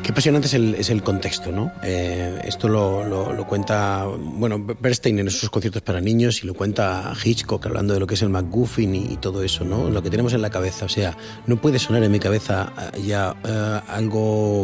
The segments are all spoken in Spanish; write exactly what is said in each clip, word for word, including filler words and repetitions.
Qué apasionante es el, es el contexto, ¿no? Eh, esto lo, lo, lo cuenta, bueno, Bernstein en esos conciertos para niños y lo cuenta Hitchcock hablando de lo que es el MacGuffin y, y todo eso, ¿no? Lo que tenemos en la cabeza, o sea, no puede sonar en mi cabeza ya uh, algo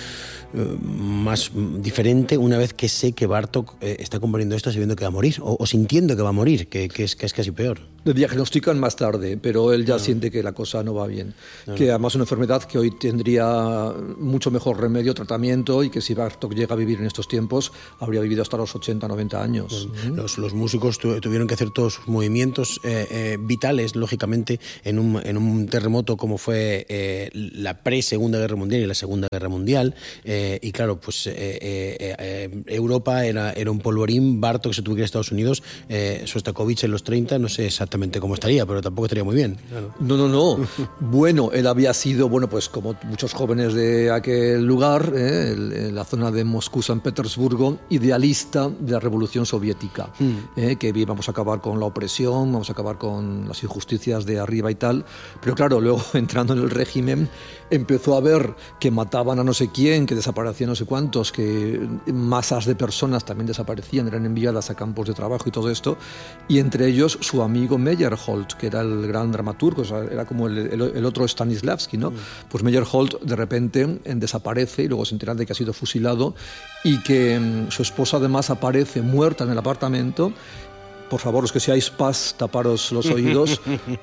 más diferente una vez que sé que Bartók eh, está componiendo esto sabiendo que va a morir o, o sintiendo que va a morir, que, que, es, que es casi peor. Le diagnostican más tarde, pero él ya no. siente que la cosa no va bien. No, que además es una enfermedad que hoy tendría mucho mejor remedio, tratamiento, y que si Bartók llega a vivir en estos tiempos, habría vivido hasta los ochenta, noventa años. Uh-huh. Los, los músicos tu, tuvieron que hacer todos sus movimientos eh, eh, vitales, lógicamente, en un, en un terremoto como fue eh, la pre-Segunda Guerra Mundial y la Segunda Guerra Mundial. Eh, y claro, pues eh, eh, eh, Europa era, era un polvorín. Bartók se tuvo que ir a Estados Unidos. Eh, Sostakovich en los treinta, no sé exactamente cómo estaría, pero tampoco estaría muy bien. Claro. No, no, no. Bueno, él había sido, bueno, pues como muchos jóvenes de aquel lugar, eh, en la zona de Moscú, San Petersburgo, idealista de la Revolución Soviética, mm. eh, que vamos a acabar con la opresión, vamos a acabar con las injusticias de arriba y tal. Pero claro, luego entrando en el régimen, empezó a ver que mataban a no sé quién, que desaparecían no sé cuántos, que masas de personas también desaparecían, eran enviadas a campos de trabajo y todo esto, y entre ellos su amigo Meyerhold, que era el gran dramaturgo, o sea, era como el, el, el otro Stanislavski, ¿no? Mm. Pues Meyerhold de repente desaparece y luego se enteran de que ha sido fusilado y que um, su esposa además aparece muerta en el apartamento. Por favor, los que seáis paz, taparos los oídos,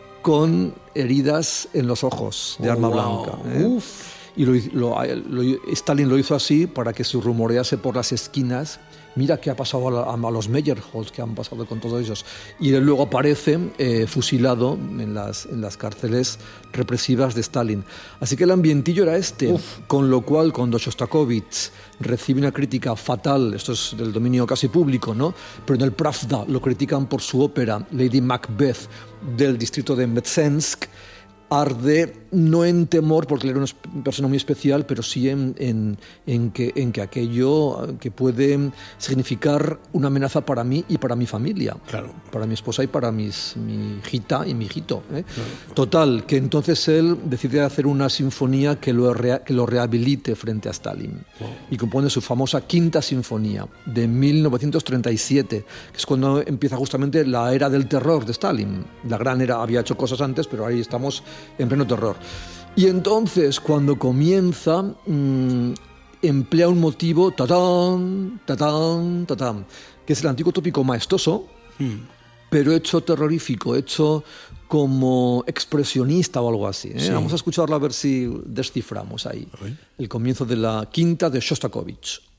con heridas en los ojos de arma oh, wow. blanca. ¿eh? Uf. Y lo, lo, lo, Stalin lo hizo así para que se rumorease por las esquinas. Mira qué ha pasado a, la, a los Meyerhold, que han pasado con todos ellos. Y él luego aparece eh, fusilado en las, en las cárceles represivas de Stalin. Así que el ambientillo era este. Uf. Con lo cual, cuando Shostakovich recibe una crítica fatal, esto es del dominio casi público, ¿no? Pero en el Pravda lo critican por su ópera Lady Macbeth del distrito de Mtsensk, arde no en temor, porque él era una persona muy especial, pero sí en, en, en, que, en que aquello que puede significar una amenaza para mí y para mi familia, claro. para mi esposa y para mis, mi hijita y mi hijito. ¿eh? Claro. Total, que entonces él decide hacer una sinfonía que lo, rea, que lo rehabilite frente a Stalin. Wow. Y compone su famosa Quinta Sinfonía de mil novecientos treinta y siete, que es cuando empieza justamente la era del terror de Stalin. La gran era, había hecho cosas antes, pero ahí estamos en pleno terror. Y entonces, cuando comienza, mmm, emplea un motivo, tatán, tatán, tatán, que es el antiguo tópico maestoso, hmm. pero hecho terrorífico, hecho como expresionista o algo así. ¿eh? Sí. Vamos a escucharlo a ver si desciframos ahí. Okay. El comienzo de la quinta de Shostakovich.